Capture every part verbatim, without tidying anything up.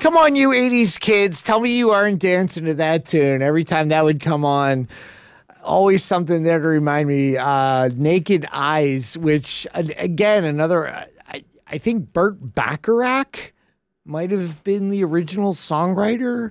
Come on, you eighties kids. Tell me you aren't dancing to that tune. Every time that would come on, always something there to remind me. Uh, Naked Eyes, which, again, another, I, I think Burt Bacharach might have been the original songwriter.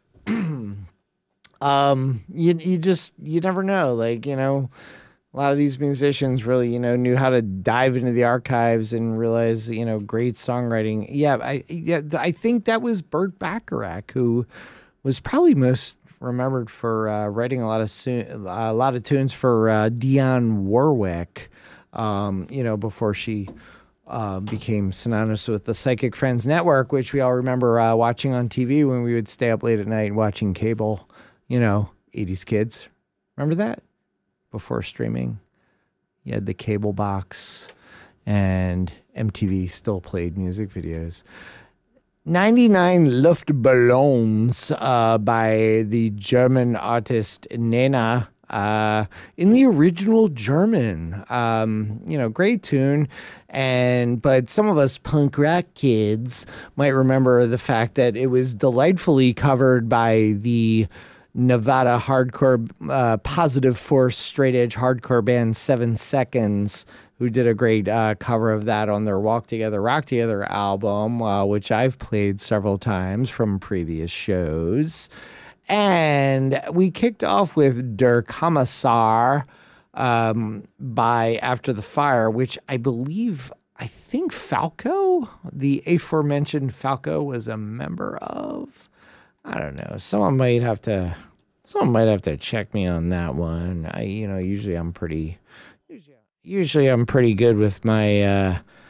um, you, you just, you never know. Like, you know, a lot of these musicians really, you know, knew how to dive into the archives and realize, you know, great songwriting. Yeah, I yeah, I think that was Burt Bacharach, who was probably most remembered for uh, writing a lot of su- a lot of tunes for uh, Dionne Warwick. Um, you know, before she uh, became synonymous with the Psychic Friends Network, which we all remember uh, watching on T V when we would stay up late at night watching cable. You know, eighties kids, remember that? Before streaming, you had the cable box, and M T V still played music videos. ninety-nine Luftballons uh, by the German artist Nena uh, in the original German. Um, you know, great tune. And but some of us punk rock kids might remember the fact that it was delightfully covered by the Nevada hardcore uh, positive force straight edge hardcore band Seven Seconds, who did a great uh, cover of that on their Walk Together, Rock Together album, uh, which I've played several times from previous shows. And we kicked off with Der Kommissar um, by After the Fire, which I believe, I think Falco, the aforementioned Falco, was a member of. I don't know. Someone might have to. Someone might have to check me on that one. I, you know, usually I'm pretty. Usually I'm pretty good with my uh,